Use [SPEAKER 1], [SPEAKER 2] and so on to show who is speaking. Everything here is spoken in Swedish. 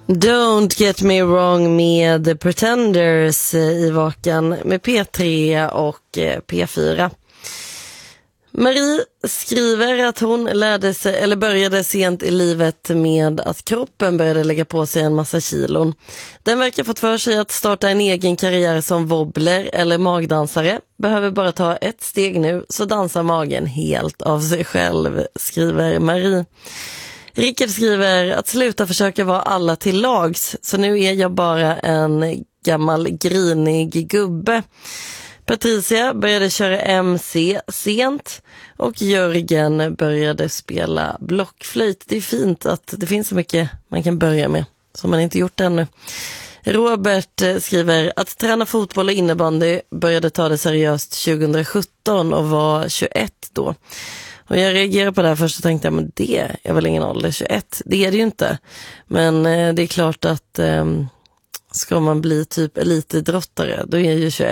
[SPEAKER 1] Don't Get Me Wrong med The Pretenders i Vakan med P3 och P4. Marie skriver att hon började sent i livet med att kroppen började lägga på sig en massa kilon. Den verkar fått för sig att starta en egen karriär som wobbler eller magdansare. Behöver bara ta ett steg nu så dansar magen helt av sig själv, skriver Marie. Rickard skriver att sluta försöka vara alla till lags, så nu är jag bara en gammal grinig gubbe. Patricia började köra MC sent och Jörgen började spela blockflöjt. Det är fint att det finns så mycket man kan börja med som man inte gjort ännu. Robert skriver att träna fotboll och innebandy började ta det seriöst 2017 och var 21 då. Och jag reagerade på det här först och tänkte men det är väl ingen ålder, 21. Det är det ju inte. Men det är klart att ska man bli typ elitidrottare, då är ju 21